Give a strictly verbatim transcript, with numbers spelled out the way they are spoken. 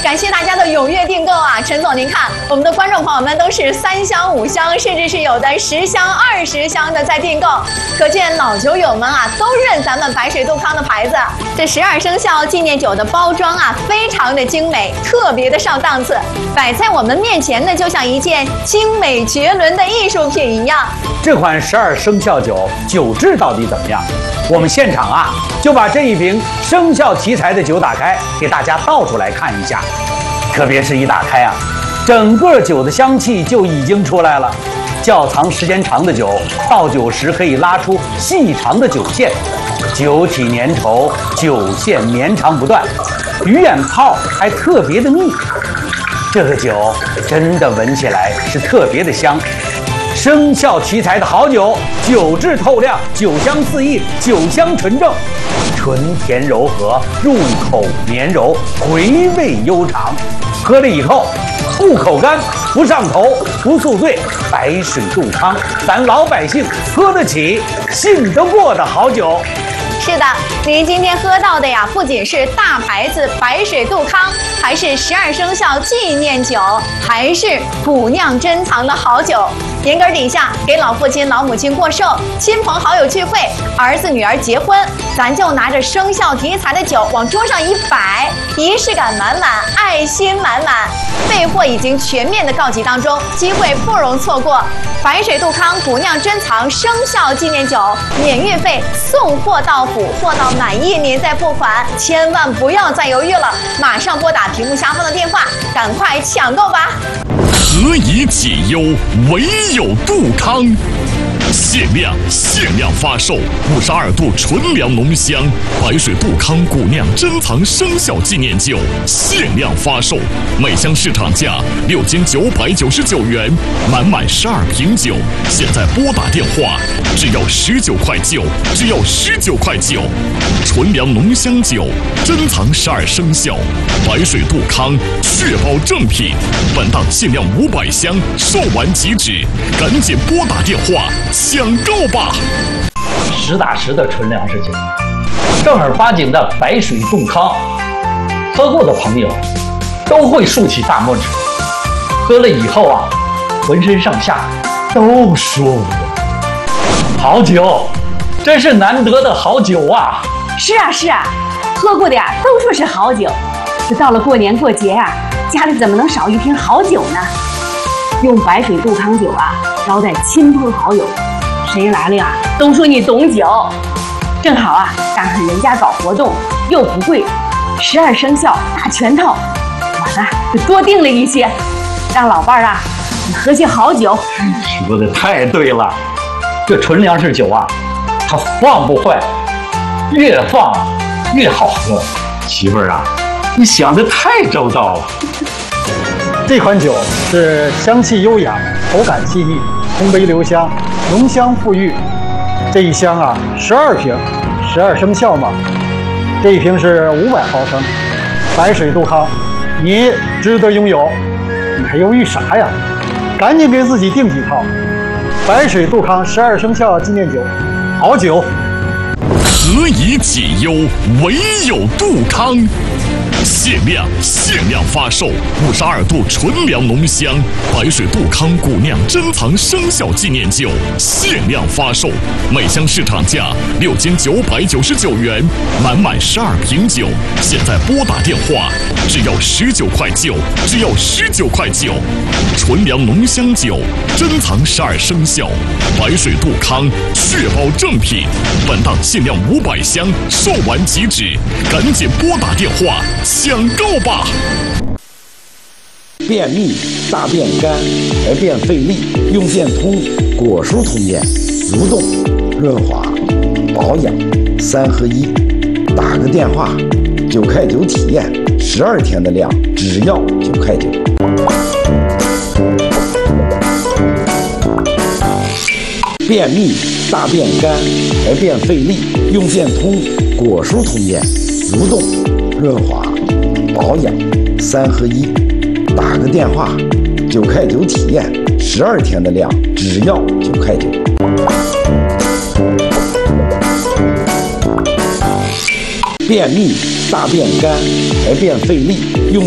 感谢大家的踊跃订购啊！陈总，您看，我们的观众朋友们都是三箱、五箱，甚至是有的十箱、二十箱的在订购，可见老酒友们啊都认咱们白水杜康的牌子。这十二生肖纪念酒的包装啊，非常的精美，特别的上档次，摆在我们面前呢，就像一件精美绝伦的艺术品一样。 这款十二生肖酒酒质到底怎么样？我们现场啊就把这一瓶生肖题材的酒打开，给大家倒出来看一下。特别是一打开啊，整个酒的香气就已经出来了。窖藏时间长的酒，倒酒时可以拉出细长的酒线，酒体粘稠，酒线绵长不断，鱼眼泡还特别的密。这个酒真的闻起来是特别的香。生肖题材的好酒，酒质透亮，酒香四溢，酒香纯正，醇甜柔和，入口绵柔，回味悠长。喝了以后不口干，不上头，不宿醉，白水杜康，咱老百姓喝得起，信得过的好酒。 是的，您今天喝到的呀，不仅是大牌子白水杜康，还是十二生肖纪念酒，还是古酿珍藏的好酒。年根底下，给老父亲、老母亲过寿，亲朋好友聚会，儿子女儿结婚，咱就拿着生肖题材的酒往桌上一摆，仪式感满满，爱心满满。备货已经全面的告急当中，机会不容错过。白水杜康古酿珍藏生肖纪念酒，免运费，送货到府，货到满意您再付款，千万不要再犹豫了，马上拨打屏幕下方的电话，赶快抢购吧！ 何以解忧，唯有杜康。限量限量发售五十二度纯粮浓香白水杜康古酿珍藏生肖纪念酒，限量发售，每箱市场价六千九百九十九元，满满十二瓶酒，现在拨打电话，只要十九块九，只要十九块九。纯粮浓香酒，珍藏十二生肖，白水杜康，确保正品。本档限量五百箱，售完即止，赶紧拨打电话抢购吧！ 实打实的纯粮食酒，正儿八经的白水杜康，喝过的朋友都会竖起大拇指。喝了以后啊，浑身上下都舒服。好酒，真是难得的好酒啊！ 是啊是啊，喝过的呀都说是好酒。这到了过年过节呀、啊，家里怎么能少一瓶好酒呢？用白水杜康酒啊，招待亲朋好友，谁来了呀，都说你懂酒。正好啊，赶上人家搞活动，又不贵，十二生肖大全套，我呢就多订了一些，让老伴儿啊喝些好酒。 说的太对了，这纯粮食酒啊，它放不坏，越放越好喝。媳妇儿啊，你想的太周到了。 这款酒是香气优雅，口感细腻，通杯留香，浓香馥郁。这一箱啊，十二瓶，十二生肖嘛。这一瓶是五百毫升，白水杜康，你值得拥有。你还犹豫啥呀？赶紧给自己订几套。白水杜康十二生肖纪念酒，好酒。 何以解忧，唯有杜康。限量限量发售五十二度纯粮浓香白水杜康古酿珍藏生肖纪念酒，限量发售，每箱市场价六千九百九十九元，满满十二瓶酒，现在拨打电话，只要十九块九，只要十九块九。纯粮浓香酒，珍藏十二生肖，白水杜康，确保正品。本档限量五百箱，售完即止，赶紧拨打电话抢购吧！ 便秘、大便干、排便费力，用便通果蔬通便，蠕动、润滑、保养三合一。打个电话，九块九体验，十二天的量只要九块九。便秘、大便干、排便费力，用便通果蔬通便，蠕动、润滑、保养三合一。打个电话，九块九体验，十二天的量只要九块九。便秘、大便干、排便费力，用